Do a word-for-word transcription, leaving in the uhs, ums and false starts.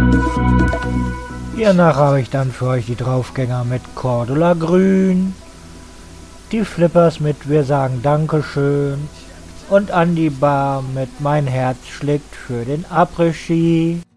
Hiernach habe ich dann für euch die Draufgänger mit Cordula Grün, die Flippers mit Wir sagen Dankeschön und Andi Bar mit Mein Herz schlägt für den Après-Ski.